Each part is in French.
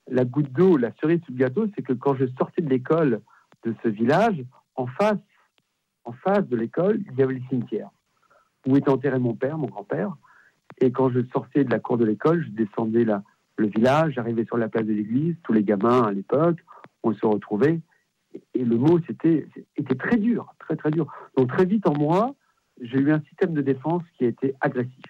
la goutte d'eau, la cerise sur le gâteau, c'est que quand je sortais de l'école de ce village, en face de l'école, il y avait le cimetière où était enterré mon père, mon grand-père. Et quand je sortais de la cour de l'école, je descendais le village, j'arrivais sur la place de l'église, tous les gamins à l'époque, on se retrouvait. Et le mot était très dur, très très dur. Donc très vite en moi, j'ai eu un système de défense qui a été agressif.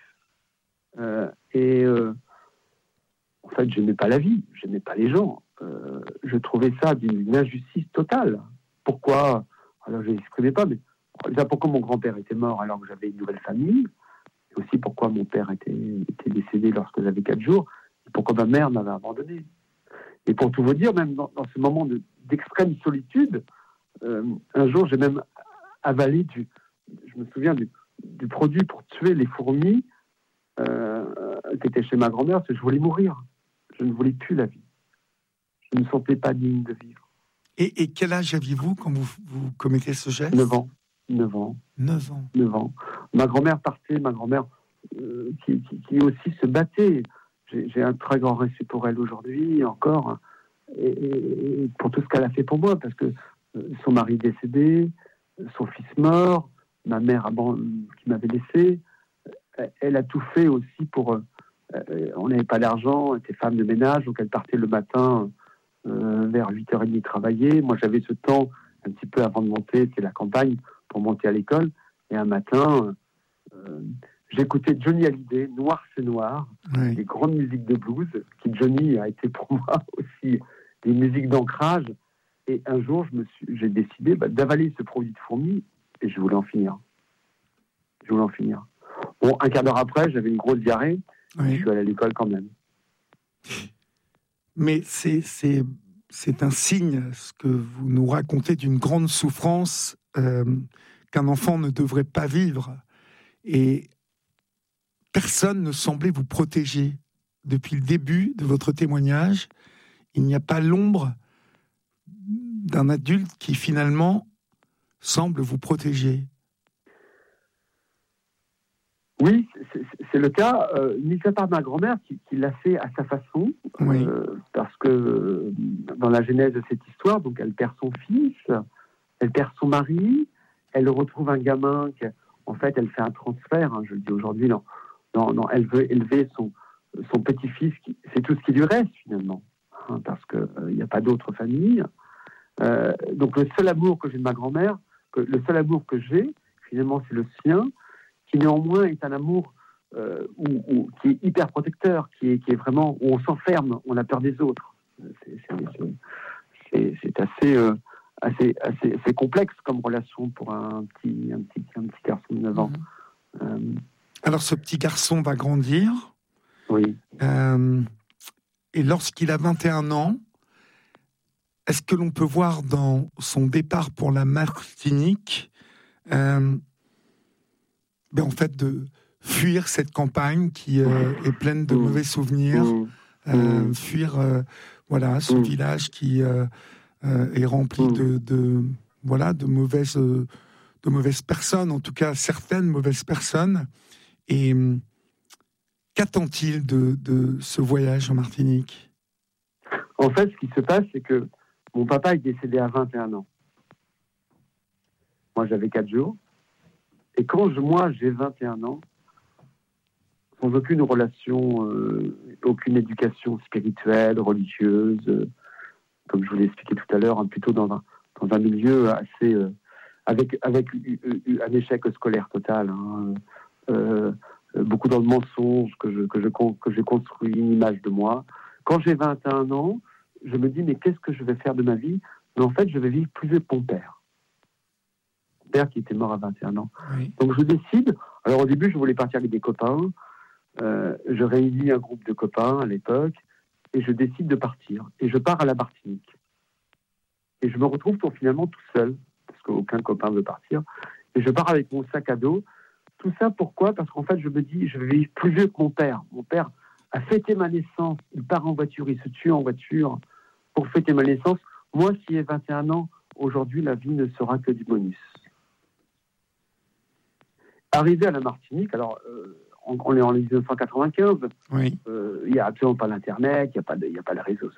En fait, je n'aimais pas la vie, je n'aimais pas les gens. Je trouvais ça d'une injustice totale. Pourquoi? Alors je n'exprimais pas, mais déjà pourquoi mon grand-père était mort alors que j'avais une nouvelle famille, et aussi pourquoi mon père était décédé lorsque j'avais 4 jours, et pourquoi ma mère m'avait abandonné. Et pour tout vous dire, même dans ce moment d'extrême solitude, un jour j'ai même avalé je me souviens du produit pour tuer les fourmis qui était chez ma grand-mère, parce que je voulais mourir. Je ne voulais plus la vie. Je ne me sentais pas digne de vivre. Et quel âge aviez-vous quand vous commettez ce geste? 9 ans. 9 ans. Ma grand-mère partait, qui aussi se battait. J'ai un très grand respect pour elle aujourd'hui, encore, et pour tout ce qu'elle a fait pour moi, parce que son mari décédé, son fils mort, ma mère qui m'avait laissé, elle a tout fait aussi pour... on n'avait pas d'argent, elle était femme de ménage, donc elle partait le matin vers 8h30 travailler. Moi, j'avais ce temps, un petit peu avant de monter, c'est la campagne, pour monter à l'école. Et un matin, j'écoutais Johnny Hallyday, Noir c'est noir, oui. des grandes musiques de blues, qui Johnny a été pour moi aussi des musiques d'ancrage. Et un jour, j'ai décidé d'avaler ce produit de fourmi, et je voulais en finir. Bon, un quart d'heure après, j'avais une grosse diarrhée, Oui. je suis allé à l'école quand même. Mais c'est un signe, ce que vous nous racontez, d'une grande souffrance qu'un enfant ne devrait pas vivre. Et personne ne semblait vous protéger. Depuis le début de votre témoignage, il n'y a pas l'ombre d'un adulte qui finalement semble vous protéger. Oui, c'est le cas, mis à part ma grand-mère qui l'a fait à sa façon, Oui. parce que dans la genèse de cette histoire, donc elle perd son fils, elle perd son mari, elle retrouve un gamin en fait, elle fait un transfert, je le dis aujourd'hui, non, elle veut élever son petit-fils, c'est tout ce qui lui reste finalement, parce qu'il n'y a pas d'autre famille. Donc le seul amour que j'ai de ma grand-mère, le seul amour que j'ai, finalement, c'est le sien, qui néanmoins est un amour qui est hyper protecteur, qui est vraiment, où on s'enferme, on a peur des autres. C'est assez complexe comme relation pour un petit garçon de 9 ans. Alors ce petit garçon va grandir. Oui. Et lorsqu'il a 21 ans, est-ce que l'on peut voir dans son départ pour la Martinique en fait de fuir cette campagne qui est pleine de mauvais souvenirs, fuir ce village qui est rempli de mauvaises personnes, en tout cas certaines mauvaises personnes. Et qu'attend-il de ce voyage en Martinique? En fait, ce qui se passe, c'est que mon papa est décédé à 21 ans. Moi, j'avais 4 jours. Et quand j'ai 21 ans, sans aucune relation, aucune éducation spirituelle, religieuse, comme je vous l'ai expliqué tout à l'heure, plutôt dans un milieu assez... avec un échec scolaire total, beaucoup dans le mensonge, que j'ai construit une image de moi. Quand j'ai 21 ans, je me dis, mais qu'est-ce que je vais faire de ma vie? Mais en fait, je vais vivre plus vieux que mon père. Mon père qui était mort à 21 ans. Oui. Donc je décide, alors au début, je voulais partir avec des copains, je réunis un groupe de copains à l'époque, et je décide de partir. Et je pars à la Martinique. Et je me retrouve finalement tout seul, parce qu'aucun copain veut partir. Et je pars avec mon sac à dos. Tout ça, pourquoi? Parce qu'en fait, je me dis, je vais vivre plus vieux que mon père. Mon père a fêté ma naissance, il part en voiture, il se tue en voiture pour fêter ma naissance. Moi, qui ai 21 ans, aujourd'hui, la vie ne sera que du bonus. Arrivé à la Martinique, alors, on est en 1995, oui. Il n'y a absolument pas l'Internet, il n'y a pas de réseaux